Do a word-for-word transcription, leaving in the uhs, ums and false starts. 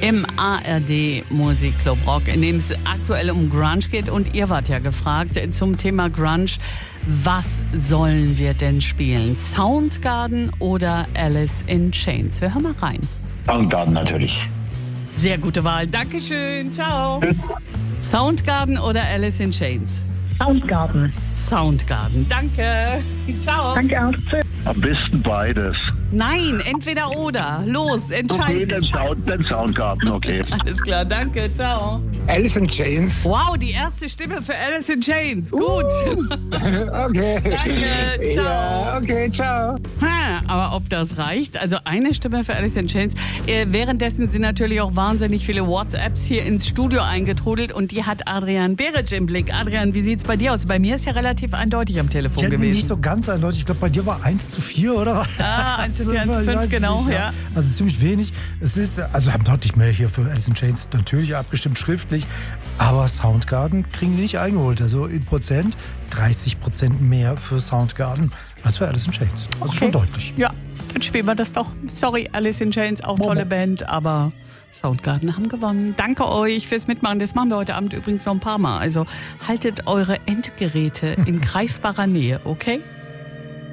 im A R D Musikclub Rock, in dem es aktuell um Grunge geht. Und ihr wart ja gefragt zum Thema Grunge. Was sollen wir denn spielen? Soundgarden oder Alice in Chains? Wir hören mal rein. Soundgarden natürlich. Sehr gute Wahl. Dankeschön. Ciao. Soundgarden oder Alice in Chains? Soundgarden. Soundgarden. Danke. Ciao. Danke auch. Tschüss. Am besten beides. Nein, entweder oder. Los, Okay, entscheiden. dann, Sound, dann Soundgarden, okay. Alles klar, danke. Ciao. Alice in Chains. Wow, die erste Stimme für Alice in Chains. Gut. Okay. Danke. Ciao. Ja, okay, ciao. Ha, aber ob das reicht? Also eine Stimme für Alice in Chains. Äh, währenddessen sind natürlich auch wahnsinnig viele WhatsApps hier ins Studio eingetrudelt und die hat Adrian Beric im Blick. Adrian, wie sieht's bei dir aus? Bei mir ist ja relativ eindeutig am Telefon Ich gewesen. nicht so ganz eindeutig. Ich glaube, bei dir war eins zu vier oder was? Ah, eins zu vier, eins zu Ich fünf, weiß es genau, nicht, ja. Also ziemlich wenig. Es ist, also haben deutlich mehr hier für Alice in Chains natürlich abgestimmt, schriftlich. Aber Soundgarden kriegen die nicht eingeholt. Also in Prozent, dreißig Prozent mehr für Soundgarden als für Alice in Chains. Also Okay. schon deutlich. Ja, dann spielen wir das doch. Sorry, Alice in Chains, auch tolle Band, aber Soundgarden haben gewonnen. Danke euch fürs Mitmachen. Das machen wir heute Abend übrigens noch ein paar Mal. Also haltet eure Endgeräte in greifbarer Nähe, okay?